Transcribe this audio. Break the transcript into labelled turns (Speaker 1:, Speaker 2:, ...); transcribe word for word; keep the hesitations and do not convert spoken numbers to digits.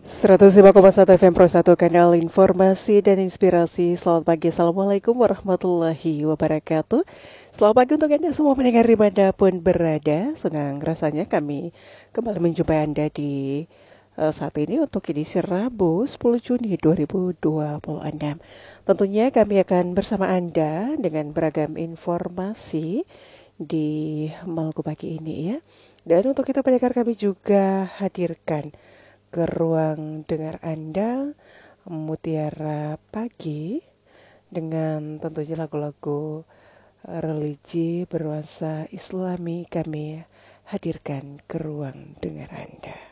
Speaker 1: seratus lima koma satu F M Pro satu kanal informasi dan inspirasi. Selamat pagi, Assalamualaikum warahmatullahi wabarakatuh. Selamat pagi untuk Anda semua pendengar dimanapun berada. Senang rasanya kami kembali menjumpai Anda di uh, saat ini untuk edisi Rabu sepuluh Juni dua ribu dua puluh enam. Tentunya kami akan bersama Anda dengan beragam informasi di Maluku pagi ini ya. Dan untuk itu pendengar kami juga hadirkan ke ruang dengar Anda Mutiara Pagi dengan tentunya lagu-lagu religi bernuansa Islami kami hadirkan ke ruang dengar Anda.